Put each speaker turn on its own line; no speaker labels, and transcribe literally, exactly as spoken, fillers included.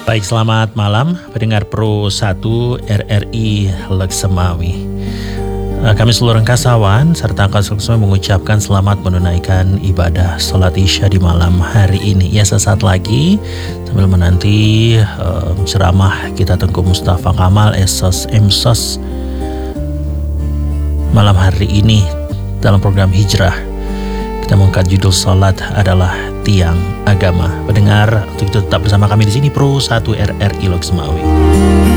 Baik, selamat malam pendengar Pro satu R R I Loksemawi. Kami seluruh rengkasawan serta konstruksi mengucapkan selamat menunaikan ibadah sholat isya di malam hari ini. Ya, sesaat lagi sambil menanti um, ceramah kita Tengku Mustafa Kamal Esos Emsos malam hari ini dalam program Hijrah. Kita mengangkat judul sholat adalah tiang agama. Pendengar, untuk itu tetap bersama kami di sini Pro satu R R I Loksemawi.